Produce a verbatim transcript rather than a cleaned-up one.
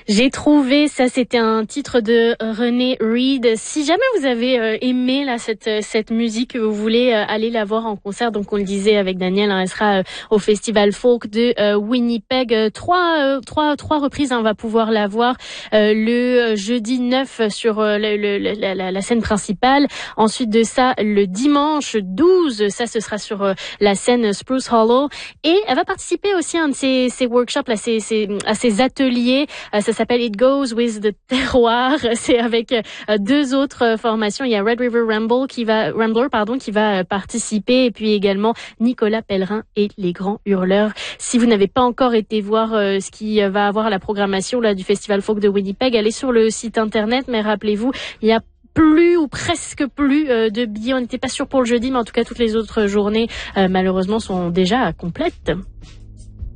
J'ai trouvé, ça c'était un titre de René Reed. Si jamais vous avez euh, aimé là cette cette musique, que vous voulez euh, aller la voir en concert, donc on le disait avec Daniel, hein, elle sera euh, au Festival Folk de euh, Winnipeg. Euh, trois euh, trois trois reprises, hein, on va pouvoir la voir euh, le jeudi neuf sur euh, le, le, la, la, la scène principale. Ensuite de ça, le dimanche douze, ça ce sera sur euh, la scène Spruce Hollow, et elle va participer aussi à un de ces, ces workshops là, ces, ces, à ces ateliers. Euh, ça s'appelle It Goes with the Terroir. C'est avec euh, deux autres euh, formations. Il y a Red River Ramble qui va, Rambler, pardon, qui va euh, participer, et puis également Nicolas Pellerin et les Grands Hurleurs. Si vous n'avez pas encore été voir euh, ce qui va avoir la programmation là du Festival Folk de Winnipeg, allez sur le site internet. Mais rappelez-vous, il y a plus ou presque plus euh, de billets. On n'était pas sûr pour le jeudi, mais en tout cas toutes les autres journées euh, malheureusement sont déjà complètes.